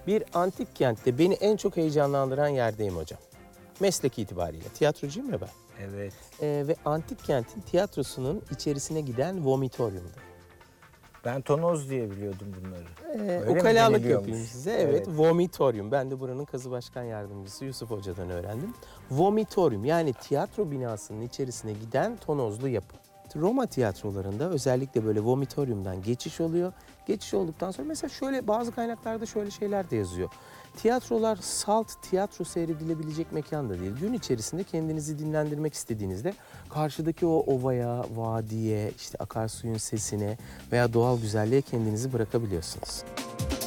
Bir antik kentte beni en çok heyecanlandıran yerdeyim hocam. Meslek itibariyle. Tiyatrocuyum ya ben. Evet. Ve antik kentin tiyatrosunun içerisine giden vomitoriumda. Ben tonoz diye biliyordum bunları. Öyle mi Ukalalık deniliyormuş? yapayım size. Evet, vomitorium. Ben de buranın kazı başkan yardımcısı Yusuf Hoca'dan öğrendim. Vomitorium yani tiyatro binasının içerisine giden tonozlu yapı. Roma tiyatrolarında özellikle böyle vomitoriumdan geçiş oluyor. Geçiş olduktan sonra mesela şöyle bazı kaynaklarda şöyle şeyler de yazıyor. Tiyatrolar salt tiyatro seyredilebilecek mekan da değil. Gün içerisinde kendinizi dinlendirmek istediğinizde karşıdaki o ovaya, vadiye, işte akarsuyun sesine veya doğal güzelliğe kendinizi bırakabiliyorsunuz.